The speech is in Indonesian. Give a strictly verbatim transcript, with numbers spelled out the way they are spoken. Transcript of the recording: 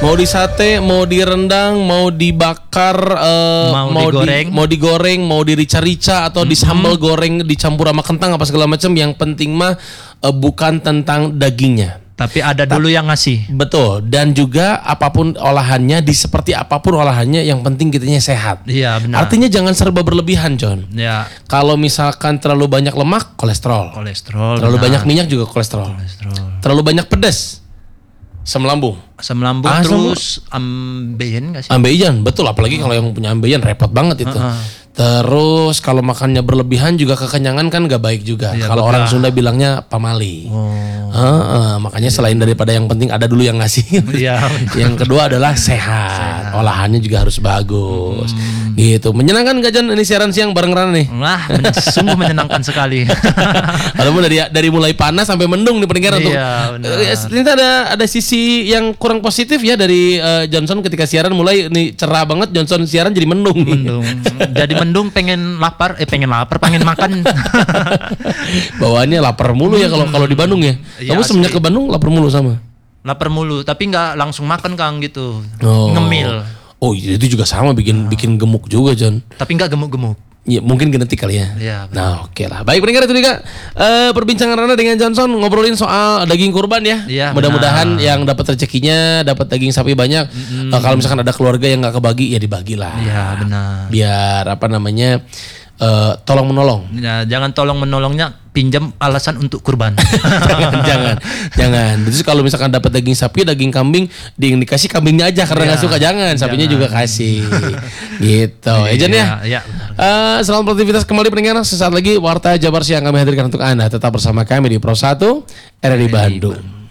Mau di sate, mau direndang, mau dibakar, uh, mau, mau digoreng, di, mau digoreng, mau dirica-rica atau mm-hmm. disambal goreng, dicampur sama kentang apa segala macam. Yang penting mah uh, bukan tentang dagingnya. Tapi ada dulu Ta- yang ngasih. Betul. Dan juga apapun olahannya, di seperti apapun olahannya, yang penting kitanya sehat. Iya benar. Artinya jangan serba berlebihan, John. Ya. Kalau misalkan terlalu banyak lemak, kolesterol. Kolesterol. Terlalu benar. banyak minyak juga kolesterol. Kolesterol. Terlalu banyak pedas, asam lambung. Asam lambung Asam, terus ambeien nggak sih? Ambeien, betul. Apalagi uh-huh. kalau yang punya ambeien repot banget itu. Uh-huh. Terus kalau makannya berlebihan juga kekenyangan kan gak baik juga. Ya, kalau orang Sunda bilangnya pamali. Oh. Uh, uh, makanya selain daripada yang penting ada dulu yang ngasih. Ya, yang kedua adalah sehat. sehat. Olahannya juga harus bagus. Hmm. Gitu. Menyenangkan gak Jan ini siaran siang bareng Rana nih? Wah, men- sungguh menyenangkan sekali. Walaupun dari dari mulai panas sampai mendung nih pendengar untuk. Iya, ternyata ada ada sisi yang kurang positif ya dari uh, Johnson ketika siaran mulai nih cerah banget, Johnson siaran jadi mendung. Mendung. Jadi mendung pengen lapar, eh pengen lapar, pengen makan. Bawaannya lapar mulu ya kalau kalau di Bandung ya. ya Kamu semenjak ke Bandung lapar mulu sama? Lapar mulu, tapi nggak langsung makan Kang gitu. Oh. Ngemil. Oh itu juga sama bikin nah. bikin gemuk juga John. Tapi nggak gemuk-gemuk. Ya, mungkin genetik kali ya. Ya nah oke okay lah. Baik pendengar itu juga uh, perbincangan Rana dengan Johnson ngobrolin soal daging kurban ya. ya Mudah-mudahan benar. Yang dapat rezekinya dapat daging sapi banyak. Mm-hmm. Uh, kalau misalkan ada keluarga yang nggak kebagi ya dibagilah. Iya benar. Biar apa namanya uh, tolong menolong. Ya, jangan tolong menolongnya pinjam alasan untuk kurban. jangan jangan jangan. Terus kalau misalkan dapat daging sapi, daging kambing, di yang dikasih kambingnya aja karena nggak ya, suka jangan, sapinya jangan. Juga kasih. Gitu. Ya Jan ya. ya. Uh, selamat beraktivitas kembali pendengar. Sesaat lagi Warta Jabar Siang kami hadirkan untuk Anda. Tetap bersama kami di Pro satu R R I Bandung.